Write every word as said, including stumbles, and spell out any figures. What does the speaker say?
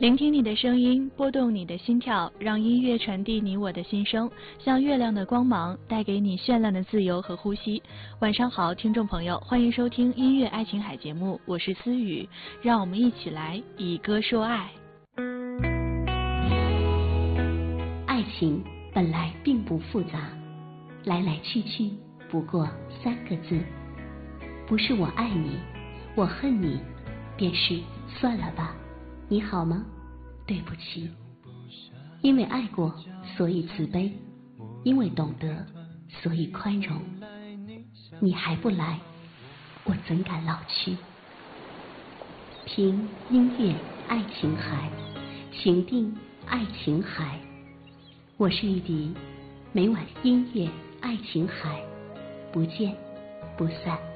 聆听你的声音，拨动你的心跳，让音乐传递你我的心声，像月亮的光芒，带给你绚烂的自由和呼吸。晚上好，听众朋友，欢迎收听音乐爱琴海节目，我是思雨，让我们一起来以歌说爱。 爱情本来并不复杂，来来去去不过三个字，不是我爱你，我恨你，便是算了吧。你好吗？对不起。因为爱过，所以慈悲；因为懂得，所以宽容。你还不来，我怎敢老去？听音乐爱琴海，情定爱琴海。我是玉笛，每晚音乐爱琴海，不见不散。